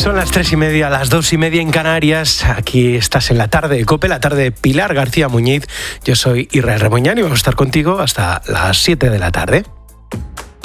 Son las 3:30, las 2:30 en Canarias. Aquí estás en la tarde de COPE, la tarde de Pilar García Muñiz. Yo soy Israel Reboñán y vamos a estar contigo hasta las 7 de la tarde.